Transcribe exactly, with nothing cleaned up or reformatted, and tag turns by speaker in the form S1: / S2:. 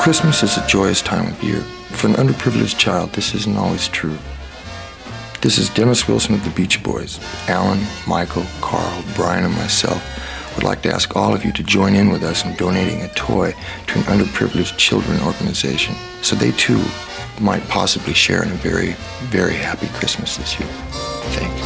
S1: Christmas is a joyous time of year. For an underprivileged child, this isn't always true. This is Dennis Wilson of the Beach Boys. Alan, Michael, Carl, Brian, and myself would like to ask all of you to join in with us in donating a toy to an underprivileged children organization so they too might possibly share in a very, very happy Christmas this year. Thanks.